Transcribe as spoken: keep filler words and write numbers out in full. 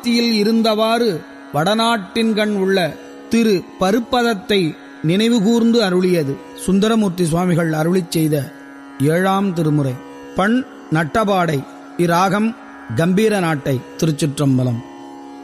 காலத்தியில் இருந்தவாறு வடநாட்டின்கண் உள்ள திரு பருப்பதத்தை நினைவுகூர்ந்து அருளியது சுந்தரமூர்த்தி சுவாமிகள் அருளிச் செய்த ஏழாம் திருமுறை. பண் நட்டபாடை. இராகம் கம்பீர நாட்டை. திருச்சிற்றம்பலம்.